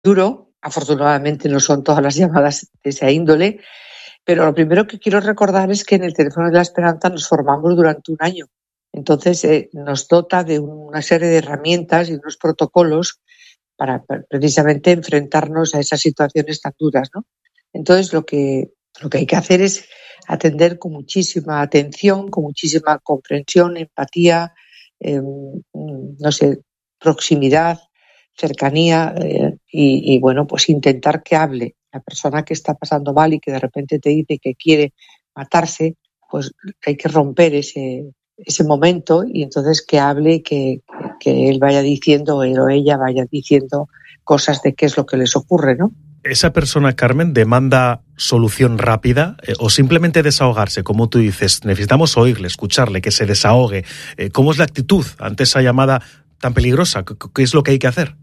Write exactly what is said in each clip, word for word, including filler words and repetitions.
duro. Afortunadamente no son todas las llamadas de esa índole, pero lo primero que quiero recordar es que en el Teléfono de la Esperanza nos formamos durante un año. Entonces eh, nos dota de una serie de herramientas y unos protocolos para precisamente enfrentarnos a esas situaciones tan duras, ¿no? Entonces lo que, lo que hay que hacer es atender con muchísima atención, con muchísima comprensión, empatía, eh, no sé, proximidad, cercanía eh, y, y, bueno, pues intentar que hable. La persona que está pasando mal y que de repente te dice que quiere matarse, pues hay que romper ese, ese momento y entonces que hable y que, que él vaya diciendo, él o ella vaya diciendo cosas de qué es lo que les ocurre, ¿no? ¿Esa persona, Carmen, demanda solución rápida eh, o simplemente desahogarse? Como tú dices, necesitamos oírle, escucharle, que se desahogue. Eh, ¿Cómo es la actitud ante esa llamada tan peligrosa? ¿Qué es lo que hay que hacer?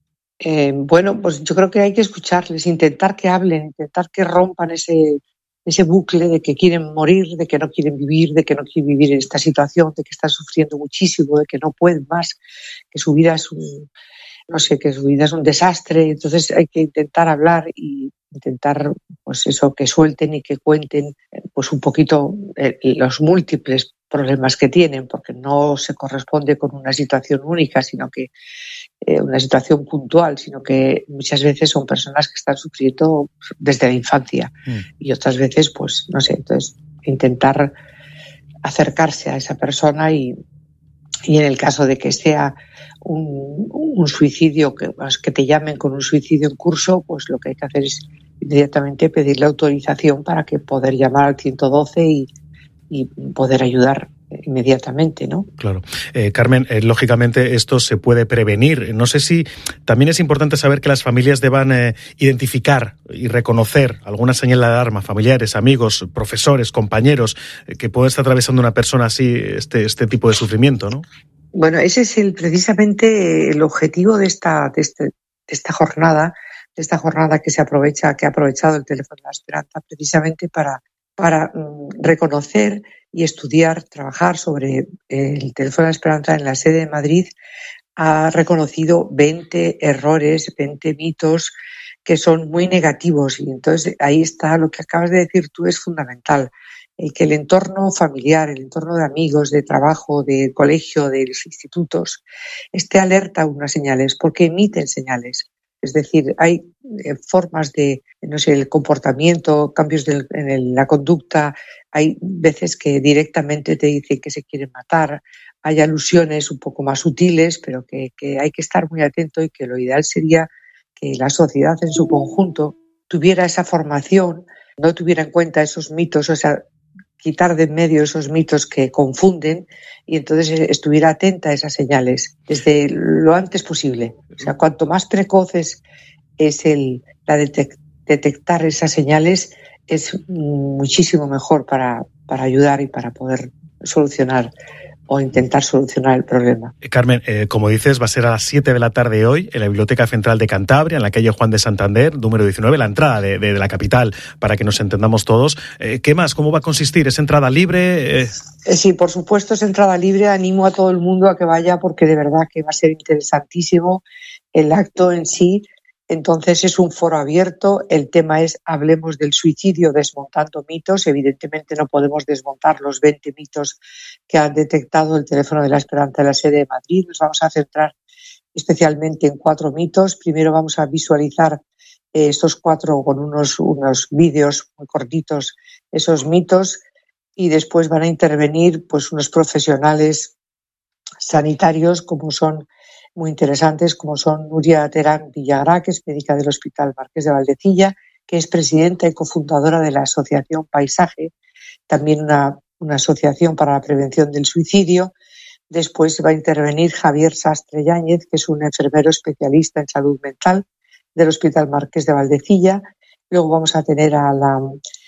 Eh, bueno, pues yo creo que hay que escucharles, intentar que hablen, intentar que rompan ese, ese bucle de que quieren morir, de que no quieren vivir, de que no quieren vivir en esta situación, de que están sufriendo muchísimo, de que no pueden más, que su vida es un, no sé, que su vida es un desastre. Entonces hay que intentar hablar y intentar, pues eso, que suelten y que cuenten, pues un poquito eh, los múltiples problemas que tienen, porque no se corresponde con una situación única, sino que eh, una situación puntual, sino que muchas veces son personas que están sufriendo desde la infancia mm. y otras veces, pues, no sé, entonces intentar acercarse a esa persona y, y en el caso de que sea un, un suicidio, que, pues, que te llamen con un suicidio en curso, pues lo que hay que hacer es inmediatamente pedirle autorización para que poder llamar al ciento doce y, y poder ayudar inmediatamente, ¿no? Claro. Eh, Carmen, eh, lógicamente esto se puede prevenir. No sé si también es importante saber que las familias deban eh, identificar y reconocer alguna señal de alarma, familiares, amigos, profesores, compañeros, eh, que pueda estar atravesando una persona así este, este tipo de sufrimiento, ¿no? Bueno, ese es el, precisamente el objetivo de esta, de, este, de esta jornada, de esta jornada que se aprovecha, que ha aprovechado el Teléfono de la Esperanza precisamente para, para mm, reconocer y estudiar, trabajar sobre el Teléfono de la Esperanza en la sede de Madrid. Ha reconocido veinte errores, veinte mitos que son muy negativos y entonces ahí está lo que acabas de decir tú, es fundamental. El que el entorno familiar, el entorno de amigos, de trabajo, de colegio, de los institutos, esté alerta a unas señales, porque emiten señales. Es decir, hay eh, formas de, no sé, el comportamiento, cambios de, en el, la conducta, hay veces que directamente te dicen que se quieren matar, hay alusiones un poco más sutiles, pero que, que hay que estar muy atento y que lo ideal sería que la sociedad en su conjunto tuviera esa formación, no tuviera en cuenta esos mitos, o sea, quitar de en medio esos mitos que confunden y entonces estuviera atenta a esas señales desde lo antes posible. O sea, cuanto más precoces es el, la detec- detectar esas señales, es muchísimo mejor para, para ayudar y para poder solucionar o intentar solucionar el problema. Carmen, eh, como dices, va a ser a las siete de la tarde hoy en la Biblioteca Central de Cantabria, en la calle Juan de Santander, número diecinueve, la entrada de, de, de la capital, para que nos entendamos todos. Eh, ¿Qué más? ¿Cómo va a consistir? ¿Es entrada libre? Eh... Sí, por supuesto, es entrada libre. Animo a todo el mundo a que vaya porque de verdad que va a ser interesantísimo el acto en sí. Entonces es un foro abierto, el tema es hablemos del suicidio desmontando mitos. Evidentemente no podemos desmontar los veinte mitos que han detectado el Teléfono de la Esperanza en la sede de Madrid. Nos vamos a centrar especialmente en cuatro mitos. Primero vamos a visualizar eh, estos cuatro con unos, unos vídeos muy cortitos, esos mitos, y después van a intervenir pues unos profesionales sanitarios como son muy interesantes, como son Nuria Terán Villagrá, que es médica del Hospital Marqués de Valdecilla, que es presidenta y cofundadora de la Asociación Paisaje, también una, una asociación para la prevención del suicidio. Después va a intervenir Javier Sastre Yáñez, que es un enfermero especialista en salud mental del Hospital Marqués de Valdecilla. Luego vamos a tener a la,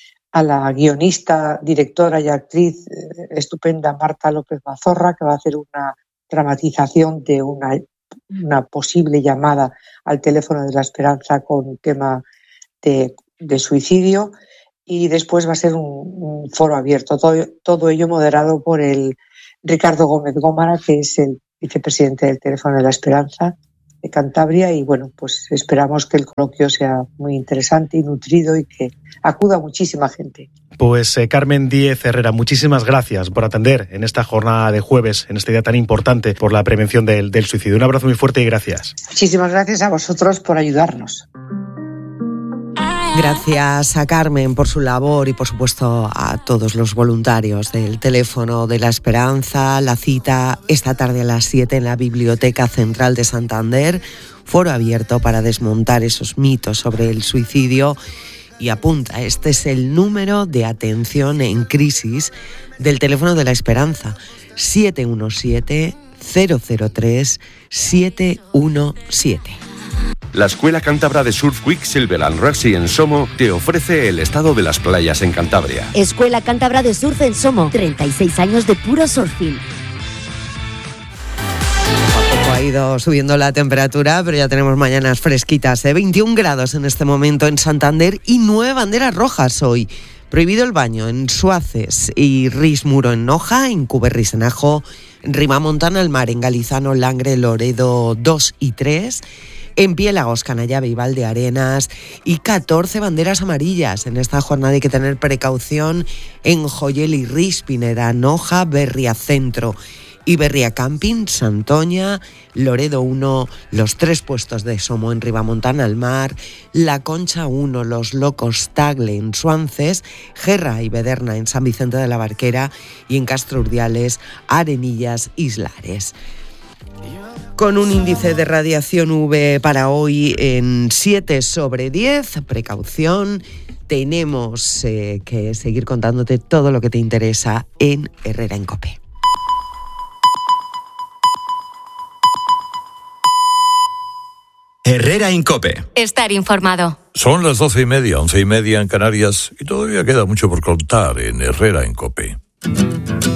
a la guionista, directora y actriz eh, estupenda Marta López Mazorra, que va a hacer una dramatización de una una posible llamada al Teléfono de la Esperanza con tema de, de suicidio, y después va a ser un, un foro abierto, todo, todo ello moderado por el Ricardo Gómez Gómara, que es el vicepresidente del Teléfono de la Esperanza, de Cantabria y bueno, pues esperamos que el coloquio sea muy interesante y nutrido y que acuda muchísima gente. Pues eh, Carmen Díez Herrera, muchísimas gracias por atender en esta jornada de jueves, en este día tan importante por la prevención del, del suicidio. Un abrazo muy fuerte y gracias. Muchísimas gracias a vosotros por ayudarnos. Gracias a Carmen por su labor y, por supuesto, a todos los voluntarios del Teléfono de la Esperanza. La cita esta tarde a las siete en la Biblioteca Central de Santander. Foro abierto para desmontar esos mitos sobre el suicidio. Y apunta, este es el número de atención en crisis del Teléfono de la Esperanza. siete uno siete, cero cero tres, siete uno siete. La Escuela Cántabra de Surf Quicksilver and Rugby en Somo te ofrece el estado de las playas en Cantabria. Escuela Cántabra de Surf en Somo, treinta y seis años de puro surfing. Ha ido subiendo la temperatura, pero ya tenemos mañanas fresquitas, ¿eh? veintiún grados en este momento en Santander y nueve banderas rojas hoy. Prohibido el baño en Suaces y Rismuro en Noja, en Cuberris en Ajo, en Ribamontana al Mar, en Galizano, Langre, Loredo dos y tres... En Piélagos, Canallave y Valdearenas, y catorce banderas amarillas. En esta jornada hay que tener precaución en Joyel y Rispineda, Noja, Berria Centro y Berria Camping, Santoña, Loredo uno, los tres puestos de Somo en Ribamontana al Mar, La Concha uno, Los Locos Tagle en Suances, Gerra y Bederna en San Vicente de la Barquera y en Castro Urdiales, Arenillas, Islares. Con un índice de radiación U V para hoy en siete sobre diez, precaución, tenemos eh, que seguir contándote todo lo que te interesa en Herrera en COPE. Herrera en COPE. Estar informado. Son las doce y media, once y media en Canarias y todavía queda mucho por contar en Herrera en COPE.